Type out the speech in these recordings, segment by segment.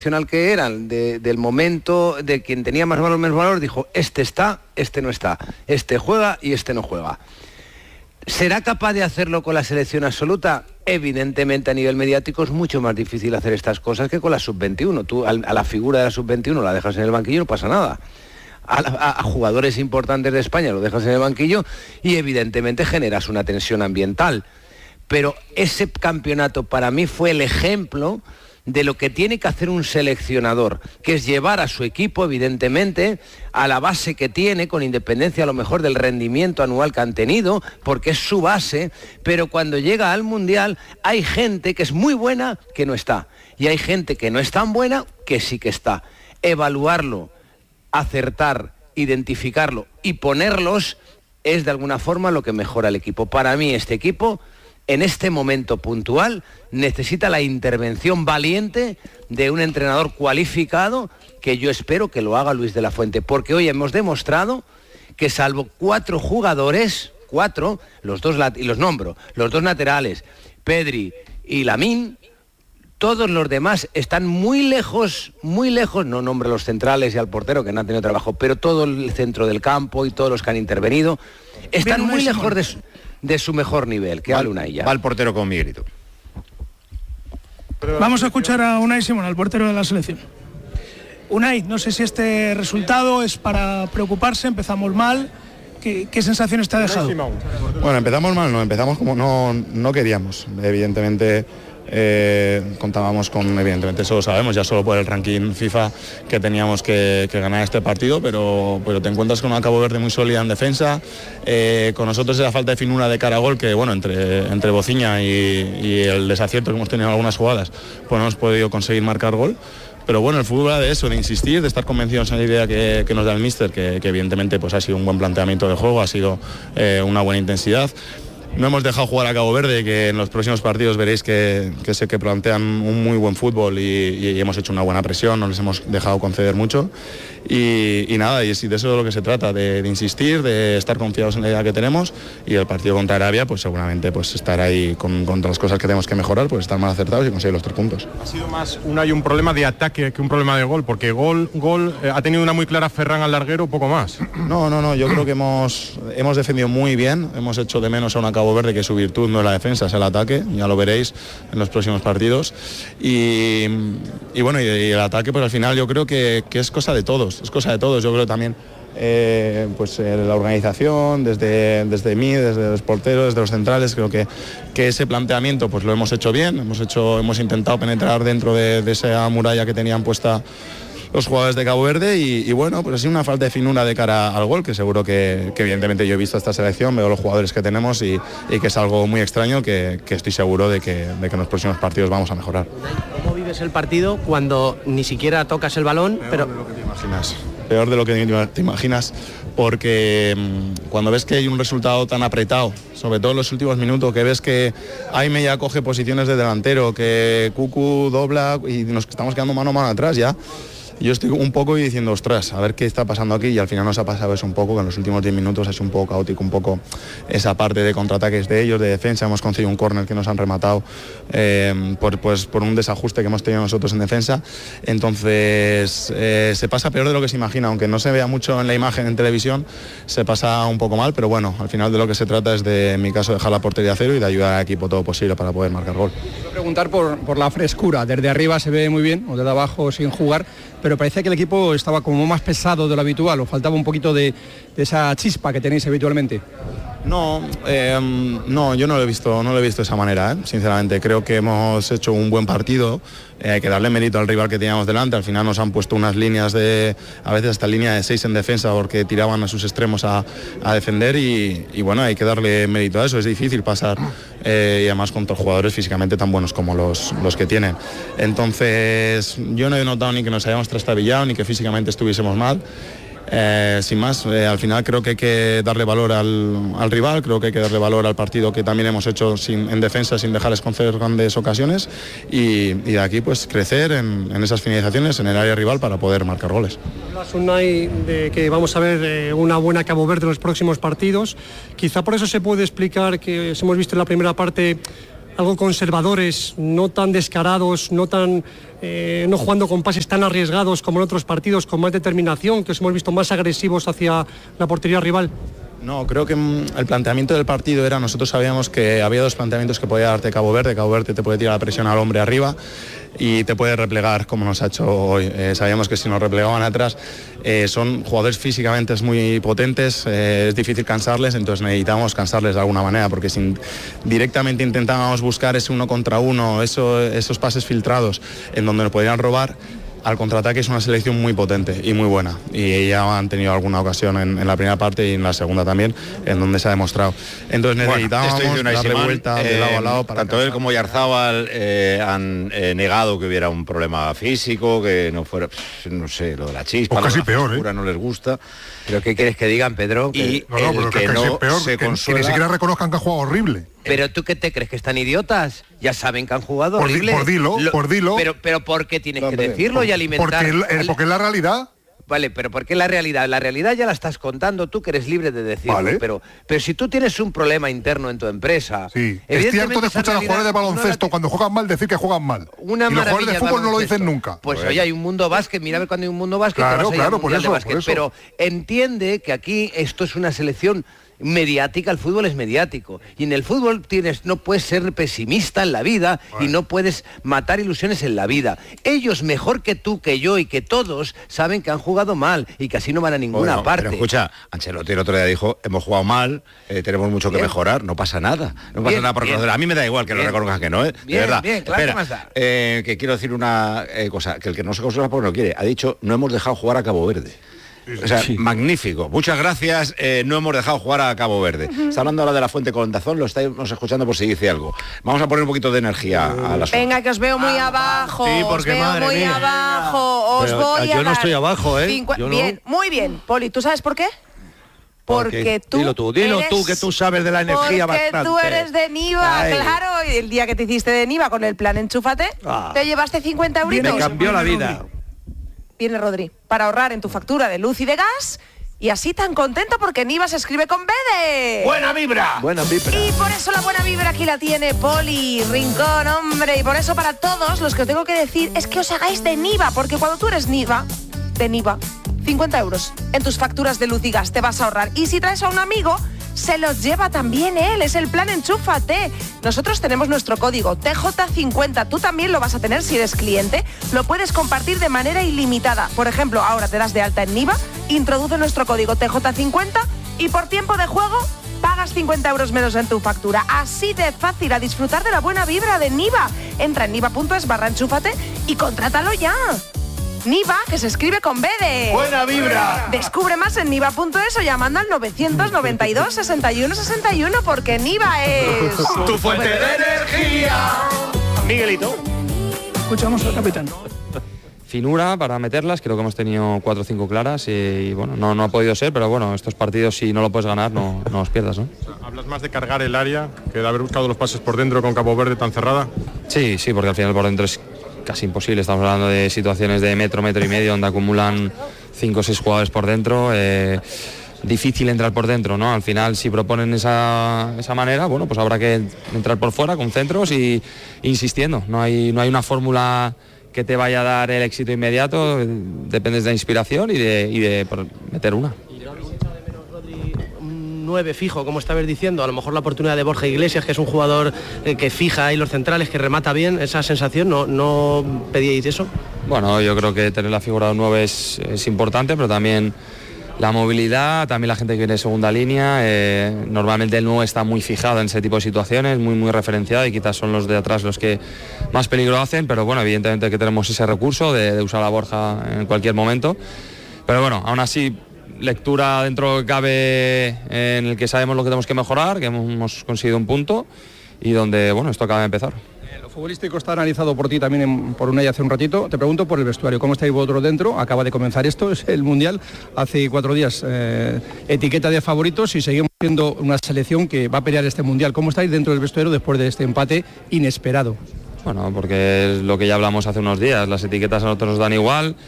que eran, del momento, de quien tenía más valor o menos valor, dijo, este está, este no está, este juega y este no juega. ¿Será capaz de hacerlo con la selección absoluta? Evidentemente a nivel mediático es mucho más difícil hacer estas cosas que con la sub-21. Tú a la figura de la sub-21 la dejas en el banquillo y no pasa nada. A jugadores importantes de España lo dejas en el banquillo y evidentemente generas una tensión ambiental. Pero ese campeonato para mí fue el ejemplo de lo que tiene que hacer un seleccionador, que es llevar a su equipo, evidentemente, a la base que tiene, con independencia a lo mejor del rendimiento anual que han tenido, porque es su base, pero cuando llega al Mundial hay gente que es muy buena que no está, y hay gente que no es tan buena que sí que está. Evaluarlo, acertar, identificarlo y ponerlos es de alguna forma lo que mejora el equipo. Para mí este equipo, en este momento puntual, necesita la intervención valiente de un entrenador cualificado, que yo espero que lo haga Luis de la Fuente, porque hoy hemos demostrado que salvo 4 jugadores, 4, y los nombro, los 2 laterales, Pedri y Lamine, todos los demás están muy lejos, no nombro a los centrales y al portero que no han tenido trabajo, pero todo el centro del campo y todos los que han intervenido, están muy lejos de su mejor nivel, que hable Unai ya. Va el portero con mi grito. Vamos a escuchar a Unai Simón, al portero de la selección. Unai, no sé si este resultado es para preocuparse, empezamos mal. ¿Qué sensaciones te ha dejado? Bueno, empezamos mal, no, empezamos como no queríamos. Evidentemente contábamos con, evidentemente eso lo sabemos, ya solo por el ranking FIFA, que teníamos que ganar este partido, pero te encuentras con una Cabo Verde muy sólida en defensa, con nosotros esa falta de finura de cara a gol, que bueno, entre Bociña y el desacierto que hemos tenido en algunas jugadas, pues no hemos podido conseguir marcar gol. Pero bueno, el fútbol va de eso, de insistir, de estar convencidos en la idea que nos da el míster, que evidentemente pues ha sido un buen planteamiento de juego, ha sido una buena intensidad. No hemos dejado jugar a Cabo Verde, que en los próximos partidos veréis que sé que plantean un muy buen fútbol y hemos hecho una buena presión, no les hemos dejado conceder mucho. Y nada, y de eso es de lo que se trata, de insistir, de estar confiados en la idea que tenemos, y el partido contra Arabia pues seguramente pues estar ahí contra las cosas que tenemos que mejorar, pues estar más acertados y conseguir los 3 puntos. Ha sido más un problema de ataque que un problema de gol, porque gol ha tenido una muy clara Ferran al larguero, poco más. No, yo creo que hemos defendido muy bien, hemos hecho de menos a una Cabo Verde que su virtud no es la defensa, es el ataque, ya lo veréis en los próximos partidos, y bueno, y el ataque pues al final yo creo que es cosa de todos, yo creo también la organización, desde mí, desde los porteros, desde los centrales, creo que ese planteamiento pues lo hemos hecho bien, hemos intentado penetrar dentro de esa muralla que tenían puesta los jugadores de Cabo Verde, y bueno, pues ha sido una falta de finura de cara al gol, que seguro que evidentemente yo he visto esta selección, veo los jugadores que tenemos y que es algo muy extraño, que estoy seguro de que en los próximos partidos vamos a mejorar. ¿Cómo vives el partido cuando ni siquiera tocas el balón? Peor de lo que te imaginas, porque cuando ves que hay un resultado tan apretado, sobre todo en los últimos minutos, que ves que Aime ya coge posiciones de delantero, que Cucu dobla y nos estamos quedando mano a mano atrás ya, yo estoy un poco diciendo, ostras, a ver qué está pasando aquí, y al final nos ha pasado eso un poco, que en los últimos 10 minutos ha sido un poco caótico, un poco esa parte de contraataques de ellos, de defensa. Hemos conseguido un córner que nos han rematado por un desajuste que hemos tenido nosotros en defensa. Entonces se pasa peor de lo que se imagina, aunque no se vea mucho en la imagen en televisión, se pasa un poco mal, pero bueno, al final de lo que se trata es de, en mi caso, dejar la portería a cero y de ayudar al equipo todo posible para poder marcar gol. Quiero preguntar por la frescura, desde arriba se ve muy bien, o desde abajo sin jugar, pero parece que el equipo estaba como más pesado de lo habitual, o faltaba un poquito de esa chispa que tenéis habitualmente. No, yo no lo he visto de esa manera, sinceramente. Creo que hemos hecho un buen partido, hay que darle mérito al rival que teníamos delante. Al final nos han puesto unas líneas a veces hasta línea de 6 en defensa, porque tiraban a sus extremos a defender, y bueno, hay que darle mérito a eso. Es difícil pasar, y además contra jugadores físicamente tan buenos como los que tienen. Entonces yo no he notado ni que nos hayamos trastabillado, ni que físicamente estuviésemos mal. Sin más, al final creo que hay que darle valor al rival, creo que hay que darle valor al partido que también hemos hecho en defensa, sin dejarles conceder grandes ocasiones, y de aquí pues crecer en esas finalizaciones en el área rival para poder marcar goles. Unai, de que vamos a ver una buena Cabo Verde en los próximos partidos, quizá por eso se puede explicar que hemos visto en la primera parte algo conservadores, no tan descarados, no jugando con pases tan arriesgados como en otros partidos, con más determinación, que os hemos visto más agresivos hacia la portería rival? No, creo que el planteamiento del partido era, nosotros sabíamos que había dos planteamientos que podía darte Cabo Verde te puede tirar la presión al hombre arriba y te puede replegar como nos ha hecho hoy. Sabíamos que si nos replegaban atrás, son jugadores físicamente muy potentes, es difícil cansarles, entonces necesitábamos cansarles de alguna manera, porque si directamente intentábamos buscar ese 1 contra 1, esos pases filtrados en donde nos podrían robar, al contraataque es una selección muy potente y muy buena, y ya han tenido alguna ocasión en la primera parte y en la segunda también, en donde se ha demostrado. Entonces necesitábamos darle vuelta de lado a lado. Tanto él como Oyarzábal han negado que hubiera un problema físico, que no fuera, no sé, lo de la chispa, o casi peor, no les gusta. ¿Pero qué quieres que digan, Pedro? Y pero que no peor, se consuela. Que ni siquiera reconozcan que han jugado horrible. ¿Pero tú qué te crees? ¿Que están idiotas? Ya saben que han jugado horrible. Por dilo. Pero ¿por qué tienes que decirlo y alimentar? Porque es la realidad. Vale, pero ¿por qué la realidad? La realidad ya la estás contando tú, que eres libre de decirlo. Vale. Pero si tú tienes un problema interno en tu empresa... Sí, es cierto de escuchar a los jugadores de baloncesto cuando juegan mal decir que juegan mal. Y los jugadores de fútbol no lo dicen nunca. Pues oye, hay un mundo básquet, mira a ver cuando hay un mundo básquet. Claro, por eso. Pero entiende que aquí esto es una selección mediática, el fútbol es mediático, y en el fútbol no puedes ser pesimista en la vida, y no puedes matar ilusiones en la vida. Ellos, mejor que tú, que yo y que todos, saben que han jugado mal y que así no van a ninguna parte. Pero escucha, Ancelotti el otro día dijo, hemos jugado mal, tenemos mucho que mejorar, no pasa nada. No pasa nada por reconocer. A mí me da igual que lo reconozcan que no, de verdad. Claro. Espera, que quiero decir una cosa, que el que no se consuela porque no quiere, ha dicho, no hemos dejado jugar a Cabo Verde. O sea, magnífico. Muchas gracias. No hemos dejado jugar a Cabo Verde. Está hablando ahora de la fuente con Dazón, lo estáis escuchando por si dice algo. Vamos a poner un poquito de energía a las. Venga, que os veo muy abajo. Sí, porque os veo muy mía. abajo. Os voy a yo dar no estoy abajo, ¿eh? Bien, muy bien. Poli, ¿tú sabes por qué? Porque tú dilo tú, que tú sabes de la energía bastante. Porque tú eres de Niva, claro, y el día que te hiciste de Niva con el plan Enchúfate, te llevaste 50 euritos. Me cambió la vida. Viene Rodri, para ahorrar en tu factura de luz y de gas, y así tan contento porque Niva se escribe con B de... ¡Buena vibra! Buena vibra. Y por eso la buena vibra aquí la tiene Poli Rincón, hombre, y por eso para todos los que os tengo que decir es que os hagáis de Niva, porque cuando tú eres Niva, de Niva, 50 euros en tus facturas de luz y gas te vas a ahorrar, y si traes a un amigo, se los lleva también él, es el plan Enchúfate. Nosotros tenemos nuestro código TJ50, tú también lo vas a tener si eres cliente, lo puedes compartir de manera ilimitada. Por ejemplo, ahora te das de alta en Niva, introduce nuestro código TJ50 y por tiempo de juego pagas 50 euros menos en tu factura. Así de fácil, a disfrutar de la buena vibra de Niva. Entra en niva.es/enchúfate y contrátalo ya. Niva, que se escribe con B de... ¡Buena vibra! Descubre más en niva.es o llamando al 992 61 61, porque Niva es... ¡Tu fuente de energía! Miguelito. Escuchamos al capitán. Finura para meterlas, creo que hemos tenido 4 o 5 claras y bueno, no ha podido ser, pero bueno, estos partidos si no lo puedes ganar no los pierdas, ¿no? O sea, ¿hablas más de cargar el área que de haber buscado los pases por dentro con Cabo Verde tan cerrada? Sí, porque al final por dentro es casi imposible, estamos hablando de situaciones de metro y medio donde acumulan 5 o 6 jugadores por dentro, difícil entrar por dentro, ¿no? Al final si proponen esa manera, bueno, pues habrá que entrar por fuera con centros y insistiendo, no hay una fórmula que te vaya a dar el éxito inmediato, dependes de la inspiración y de meter una. 9 fijo, como estabas diciendo, a lo mejor la oportunidad de Borja Iglesias, que es un jugador que fija ahí los centrales, que remata bien, esa sensación, ¿no pedíais eso? Bueno, yo creo que tener la figura de un 9 es importante, pero también la movilidad, también la gente que viene de segunda línea, normalmente el 9 está muy fijado en ese tipo de situaciones, muy referenciado, y quizás son los de atrás los que más peligro hacen, pero bueno, evidentemente que tenemos ese recurso de usar a Borja en cualquier momento, pero bueno, aún así lectura dentro que cabe en el que sabemos lo que tenemos que mejorar, que hemos conseguido un punto y donde, bueno, esto acaba de empezar. Lo futbolístico está analizado por ti también por Unai hace un ratito. Te pregunto por el vestuario, ¿cómo estáis vosotros dentro? Acaba de comenzar esto, es el Mundial, hace 4 días, etiqueta de favoritos y seguimos siendo una selección que va a pelear este Mundial. ¿Cómo estáis dentro del vestuario después de este empate inesperado? Bueno, porque es lo que ya hablamos hace unos días, las etiquetas a nosotros nos dan igual.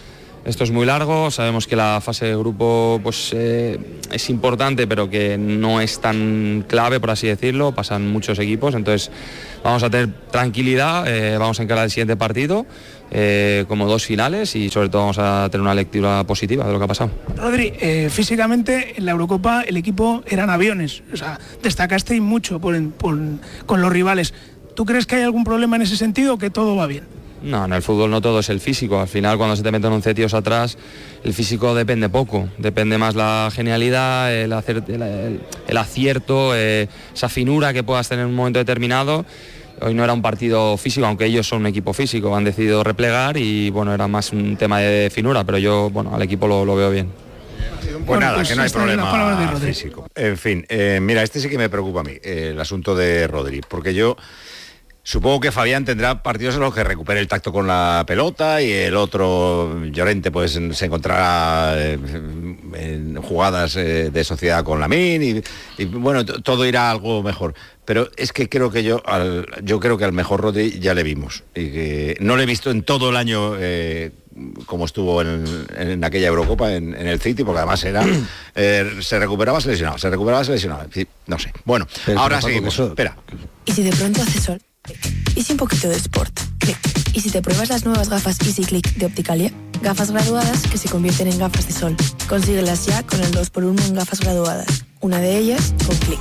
Esto es muy largo, sabemos que la fase de grupo pues, es importante, pero que no es tan clave, por así decirlo, pasan muchos equipos, entonces vamos a tener tranquilidad, vamos a encarar el siguiente partido como 2 finales y sobre todo vamos a tener una lectura positiva de lo que ha pasado. Rodri, físicamente en la Eurocopa el equipo eran aviones, o sea, destacasteis mucho con los rivales. ¿Tú crees que hay algún problema en ese sentido o que todo va bien? No, en el fútbol no todo es el físico. Al final, cuando se te meten 11 tíos atrás, el físico depende poco. Depende más la genialidad, el acierto, esa finura que puedas tener en un momento determinado. Hoy no era un partido físico, aunque ellos son un equipo físico. Han decidido replegar y, bueno, era más un tema de finura. Pero yo, bueno, al equipo lo veo bien. Pues nada, pues que no hay problema físico. En fin, mira, este sí que me preocupa a mí, el asunto de Rodri. Porque yo... Supongo que Fabián tendrá partidos en los que recupere el tacto con la pelota y el otro, Llorente, pues se encontrará en jugadas de sociedad con Lamine y bueno, todo irá algo mejor. Pero es que creo que yo creo que al mejor Rodri ya le vimos y que no le he visto en todo el año como estuvo en aquella Eurocopa en el City, porque además era se recuperaba, se lesionaba, no sé. Bueno, pero ahora seguimos. Espera. ¿Y si de pronto hace sol? ¿Y si un poquito de sport? Click. ¿Y si te pruebas las nuevas gafas Easy Click de Opticalia? Gafas graduadas que se convierten en gafas de sol. Consíguelas ya con el 2x1 en gafas graduadas. Una de ellas con Click.